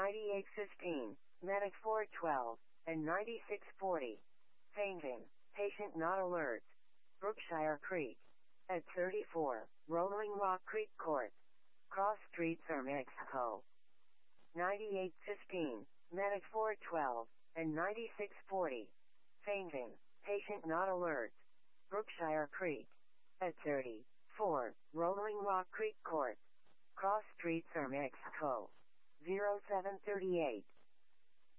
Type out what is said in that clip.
9815, Medic 412, and 9640. Fainting. Patient not alert. Brookshire Creek. At 34, Rolling Rock Creek Court. Cross Street, Sir Mexico. 9815, Medic 412, and 9640. Fainting. Patient not alert. Brookshire Creek. At 34, Rolling Rock Creek Court. Cross Street, Sir Mexico. 0738.